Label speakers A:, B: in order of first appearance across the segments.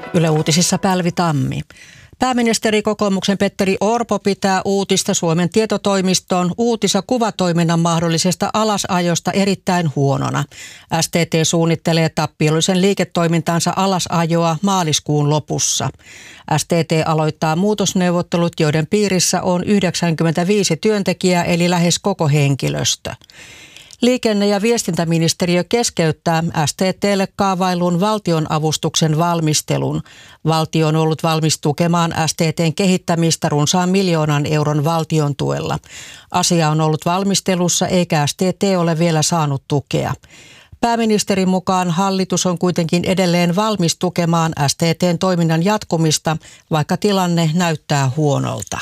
A: Yle Uutisissa Päälvi Tammi. Pääministeri kokoomuksen Petteri Orpo pitää uutista Suomen tietotoimiston uutis- ja kuvatoiminnan mahdollisesta alasajosta erittäin huonona. STT suunnittelee tappiollisen liiketoimintansa alasajoa maaliskuun lopussa. STT aloittaa muutosneuvottelut, joiden piirissä on 95 työntekijää eli lähes koko henkilöstö. Liikenne- ja viestintäministeriö keskeyttää STT:lle kaavailun valtionavustuksen valmistelun. Valtio on ollut valmis tukemaan STT:n kehittämistä runsaan 1 miljoonan euron valtion tuella. Asia on ollut valmistelussa eikä STT ole vielä saanut tukea. Pääministerin mukaan hallitus on kuitenkin edelleen valmis tukemaan STT:n toiminnan jatkumista, vaikka tilanne näyttää huonolta.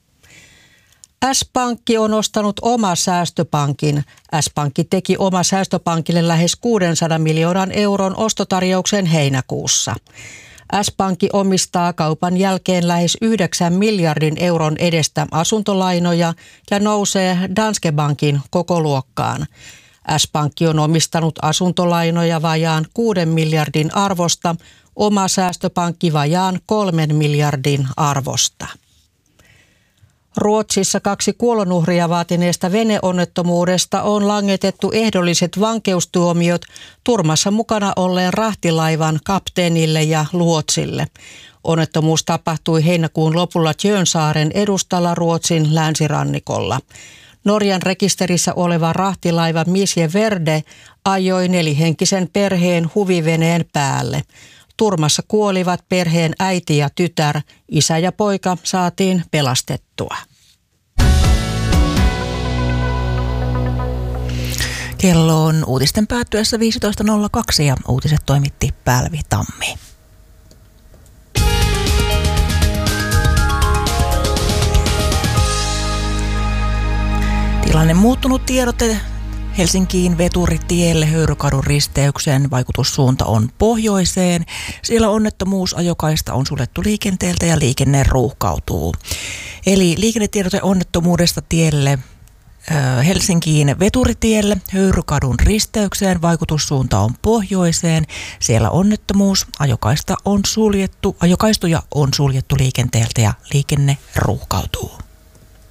A: S-Pankki on ostanut oma säästöpankin. S-Pankki teki oma säästöpankille lähes 600 miljoonan euron ostotarjouksen heinäkuussa. S-Pankki omistaa kaupan jälkeen lähes 9 miljardin euron edestä asuntolainoja ja nousee Danske Bankin kokoluokkaan. S-Pankki on omistanut asuntolainoja vajaan 6 miljardin arvosta, oma säästöpankki vajaan 3 miljardin arvosta. Ruotsissa 2 kuolonuhria vaatineesta veneonnettomuudesta on langetettu ehdolliset vankeustuomiot Turmassa mukana olleen rahtilaivan kapteenille ja luotsille. Onnettomuus tapahtui heinäkuun lopulla Tjörnsaaren edustalla Ruotsin länsirannikolla. Norjan rekisterissä oleva rahtilaiva Misje Verde ajoi 4-henkisen perheen huviveneen päälle. Turmassa kuolivat perheen äiti ja tytär, isä ja poika saatiin pelastettua.
B: Kello on uutisten päättyessä 15.02 ja uutiset toimitti Päälvi Tammi. Tilanne muuttunut tiedote Helsinkiin Veturitielle Höyrykadun risteykseen. Vaikutussuunta on pohjoiseen. Siellä onnettomuusajokaista on suljettu liikenteeltä ja liikenne ruuhkautuu. Eli liikennetiedote onnettomuudesta tielle Helsinkiin Veturitielle Höyrykadun risteykseen. Vaikutussuunta on pohjoiseen. Siellä ajokaistoja on suljettu liikenteeltä ja liikenne ruuhkautuu.